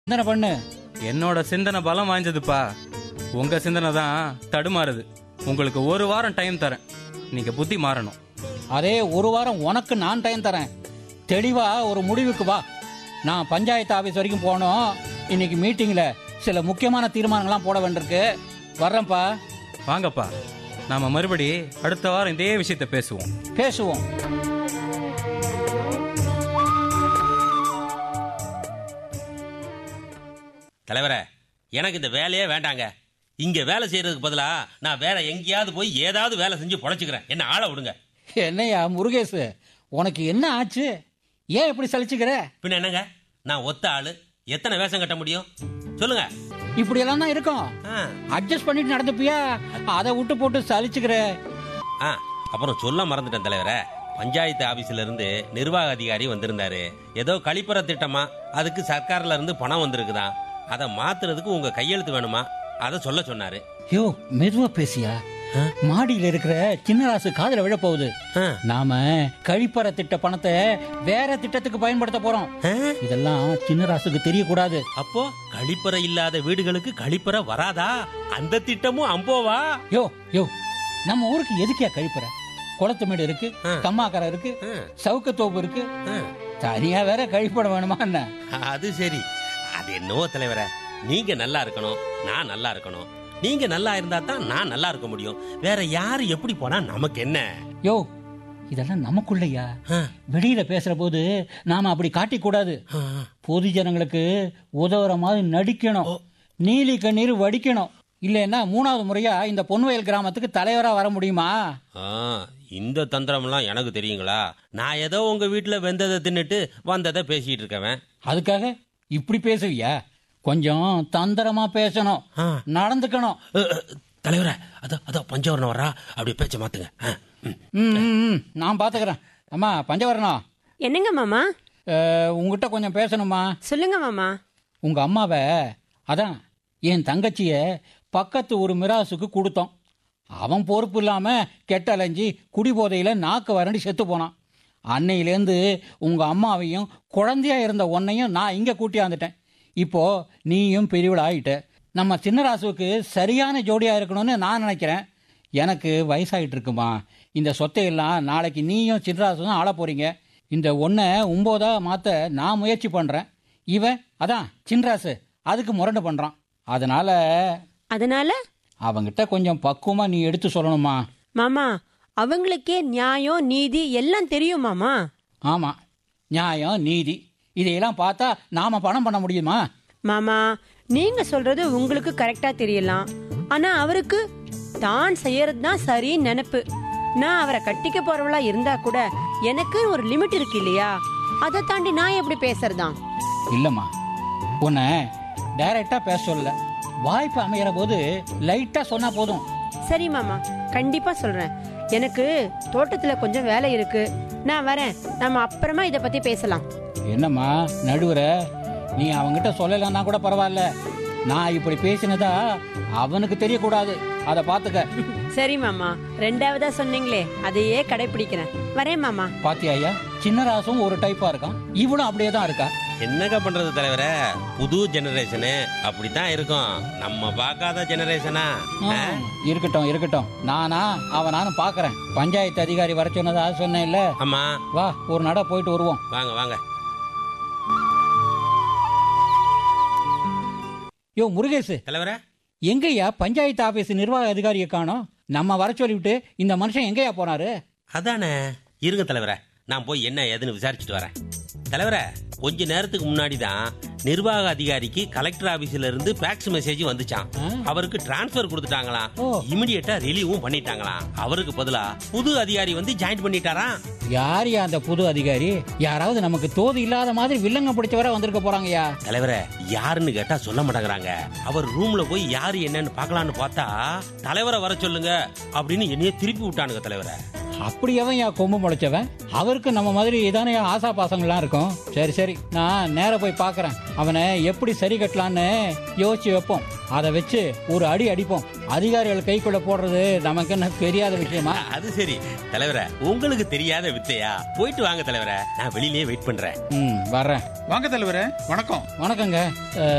சிந்தனை பண்ணு. என்னோட சிந்தனை பலம் வாய்ந்ததுப்பா. உங்க சிந்தனை தான் தடுமாறுது. உங்களுக்கு ஒரு வாரம் டைம் தரேன், நீங்க புத்தி மாறணும். அதே ஒரு வாரம் உனக்கு நான் டைம் தரேன். தெளிவா ஒரு முடிவுக்கு வா. நான் பஞ்சாயத்து ஆபீஸ் வரைக்கும் போனோம். இன்னைக்கு மீட்டிங்ல சில முக்கியமான தீர்மானங்கள்லாம் போட வேண்டியிருக்கு. வர்றேன்ப்பா. வாங்கப்பா, நாம மறுபடி அடுத்த வாரம் இதே விஷயத்த பேசுவோம். தலைவரே, எனக்கு இந்த வேலையே வேண்டாங்க. இங்க வேலை செய்யறதுக்கு பதிலா நான் வேற எங்கேயாவது போய் ஏதாவது வேலை செஞ்சு பொழைச்சுக்கிறேன். என்ன ஆள விடுங்க. என்னையா முருகேஷ், உனக்கு என்ன ஆச்சு? ஏன் இப்படி சலிச்சுக்கிற? பின்ன என்னங்க, நான் ஒத்த ஆளு, எத்தனை வேஷம் கட்ட முடியும் சொல்லுங்க. இப்படி எல்லாம் தான் இருக்கும். அட்ஜஸ்ட் பண்ணிட்டு நடந்துப்பியா? அதை விட்டு போட்டு சலிச்சுக்கிற. அப்புறம் சொல்ல மறந்துட்டேன் தலைவரே. பஞ்சாயத்து ஆபீஸ்ல இருந்து நிர்வாக அதிகாரி வந்திருந்தாரு. ஏதோ கழிப்பற திட்டமா, அதுக்கு சர்க்கார்ல இருந்து பணம் வந்திருக்குதான். அதை மாத்துறதுக்கு உங்க கையெழுத்து வேணுமா, அதை சொல்ல சொன்னாரு. யோ, மெதுவா பேசியா. மாடியில இருக்கிற சின்னராசு காதுல விழ போகுது. நாம கழிப்பற திட்ட பணத்தை வேற திட்டத்துக்கு பயன்படுத்த போறோம். இதெல்லாம் சின்னராசுக்கு தெரியக்கூடாது. அப்போ கழிப்பற இல்லாத வீடுகளுக்கு கழிப்பற வராதா? அந்த திட்டமும் அம்போவா? யோ, நம்ம ஊருக்கு எதுக்கியா கழிப்பற? குளத்து மேடு இருக்கு, கம்மாக்கரை இருக்கு, சவுக்கத்தோப்பு இருக்கு. தனியா வேற கழிப்பட வேணுமா என்ன? அது சரி. அது என்னவோ தலைவரே, நீங்க நல்லா இருக்கணும், நான் நல்லா இருக்கணும். நீங்க நல்லா இருந்தா தான் நான் நல்லா இருக்க முடியும். வேற யாரு எப்படி போனா நமக்கு என்ன? யோ, இதெல்லாம் நமக்குள்ளயா? வெளியில பேசுற போது நாம அப்படி காட்டிக் கூடாது. பொது ஜனங்களுக்கு உதவுற மாதிரி நடிக்கணும். நீலி கண்ணீர் வடிக்கணும். இல்லன்னா 3வது முறையா இந்த பொன்வயல் கிராமத்துக்கு தலைவரா வர முடியுமா? இந்த தந்திரம்லாம் எனக்கு தெரியுங்களா? நான் ஏதோ உங்க வீட்டுல வெந்ததை தின்னுட்டு வந்ததை பேசிட்டு இருக்கவன். அதுக்காக இப்படி பேசுவியா? கொஞ்சம் தந்திரமா பேசணும், நடந்துக்கணும். தலைவரே, அதோ பஞ்சவரணம் வரா, அப்படி பேச்ச மாத்துங்க. நான் பாத்துக்கிறேன். அம்மா பஞ்சவரணம். என்னங்க மாமா? உங்ககிட்ட கொஞ்சம் பேசணுமா? சொல்லுங்க மாமா. உங்க அம்மாவை, அதான் என் தங்கச்சிய பக்கத்து ஒரு மிராசுக்கு கொடுத்தோம். அவன் பொறுப்பு இல்லாம கெட்டலைஞ்சி குடிபோதையில நாக்கு வறண்டி செத்து போனான். அன்னையிலேருந்து உங்க அம்மாவையும் குழந்தையா இருந்த உன்னையும் நான் இங்க கூட்டியாந்துட்டேன். இப்போ நீயும் பெரியவள் ஆயிட்ட. நம்ம சின்னராசுக்கு சரியான ஜோடியா இருக்கணும்னு நான் நினைக்கிறேன். எனக்கு வயசாயிட்டு இருக்குமா. இந்த சொத்தையெல்லாம் நாளைக்கு நீயும் சின்னராசும் ஆள போறீங்க. இந்த ஒன்றை 9ஆ மாத்த நான் முயற்சி பண்றேன். இவன் அதான் சின்னராசு அதுக்கு முரண்டு பண்றான். அதனால அவங்கிட்ட கொஞ்சம் பக்குவமா நீ எடுத்து சொல்லணுமா. மாமா, அவங்களுக்கே நியாயம் நீதி எல்லாம் தெரியும் மாமா. ஆமா, நியாயம் நீதி இதையெல்லாம் பார்த்தா நாம பணம் பண்ண முடியுமா? மாமா, நீங்க சொல்றது உங்களுக்கு கரெக்டா தெரியலாம். ஆனா அவருக்கு தான் செய்யறது தான் சரின்னு நினைப்பு. நான் அவரை கட்டிக்க போறவளா இருந்தா கூட எனக்கு ஒரு லிமிட் இருக்கு இல்லையா? அதை தாண்டி நான் எப்படி பேசுறதா? இல்லம்மா, உன்னை டைரக்டா பேச சொல்லல. வாய்ப்பு அமைகிற போது லைட்டா சொன்னா போதும். சரி மாமா, கண்டிப்பா சொல்றேன். எனக்கு தோட்டத்துல கொஞ்சம் வேலை இருக்கு, நான் வரேன். நம்ம அப்புறமா இத பத்தி பேசலாம். என்னம்மா நடுவர, நீ அவங்கிட்ட சொல்லலன்னா கூட பரவாயில்ல. நான் இப்படி பேசினதா அவனுக்கு தெரியக்கூடாது. அதை பாத்துக்க. சரி மாமா, 2வதா சொன்னீங்களே அதையே கடைபிடிக்கிறேன். வரேன் மாமா. பாத்தியா, சின்னராசும் ஒரு டைப்பா இருக்கான், இவனும் அப்படியே தான் இருக்கா. என்னங்க பண்றது தலைவரே, புது ஜெனரேஷனு அப்படித்தான் இருக்கும். நம்ம பார்க்காத ஜெனரேஷனா? இருக்கட்டும். நானா அவனானு பாக்குறேன். பஞ்சாயத்து அதிகாரி வர சொன்னதா சொன்னேன் இல்ல? ஆமா. வா, ஒரு நட போயிட்டு வருவோம். வாங்க. யோ முருகேஷ் தலைவரே, எங்கய்யா பஞ்சாயத்து ஆபீஸ் நிர்வாக அதிகாரியை காணோம்? நம்ம வர சொல்லிவிட்டு இந்த மனுஷன் எங்கயா போனாரு? அதானே. இருங்க தலைவரே, நான் போய் என்ன ஏதுன்னு விசாரிச்சுட்டு வரேன். தலைவரே, கொஞ்ச நேரத்துக்கு முன்னாடி தான் நிர்வாக அதிகாரிக்கு கலெக்டர் ஆபீஸ்ல இருந்து ஃபேக்ஸ் மெசேஜ் வந்துச்சான். அவருக்கு டிரான்ஸ்பர் கொடுத்துட்டாங்களாம். இமிடியேட்டா ரிலீவும் பண்ணிட்டாங்களாம். அவருக்கு பதிலா புது அதிகாரி வந்து ஜாயின் பண்ணிட்டாராம். யாரையா அந்த புது அதிகாரி? யாராவது நமக்கு தோது இல்லாத மாதிரி வில்லங்க பிடிச்சவரை வந்திருக்க போறாங்கயா. தலைவரே, யாருன்னு கேட்டா சொல்ல மாட்டேங்கிறாங்க. அவர் ரூம்ல போய் யாரு என்னன்னு பாக்கலான்னு பார்த்தா தலைவரை வர சொல்லுங்க அப்படின்னு என்னைய திருப்பி விட்டானுங்க. தலைவரை, அப்படி எவன் யா கொம்பு முளைச்சவன்? அவருக்கு நம்ம மாதிரி இதானே ஆசா பாசங்கள்லாம் இருக்கும். சரி, நான் நேர போய் பாக்குறேன். அவனை எப்படி சரி கட்டலான்னு யோசிச்சு வைப்போம். அதை வச்சு ஒரு அடி அடிப்போம். அதிகாரிகள் கைக்குள்ள போடுறது நமக்கு என்ன தெரியாத விஷயமா? அது சரி தலைவரை, உங்களுக்கு தெரியாத வித்தையா? போயிட்டு வாங்க தலைவரை, நான் வெளியிலேயே வெயிட் பண்றேன். வர்றேன். வாங்க தலைவரே. வணக்கம். வணக்கங்க.